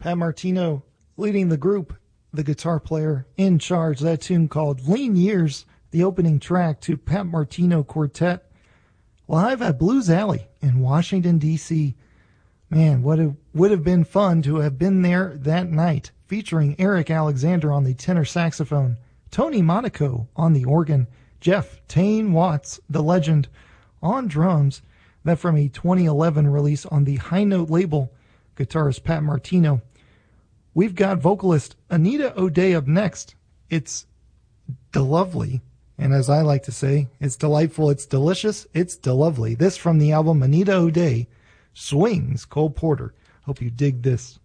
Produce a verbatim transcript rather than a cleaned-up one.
Pat Martino leading the group, the guitar player in charge. That tune called Lean Years, the opening track to Pat Martino Quartet, live at Blues Alley in Washington, D C Man, what it would have been fun to have been there that night, featuring Eric Alexander on the tenor saxophone, Tony Monaco on the organ, Jeff Tane Watts, the legend, on drums. That from a twenty eleven release on the High Note label, guitarist Pat Martino. We've got vocalist Anita O'Day up next. It's delovely, and as I like to say, it's delightful, it's delicious, it's delovely. This from the album Anita O'Day, Swings Cole Porter. Hope you dig this.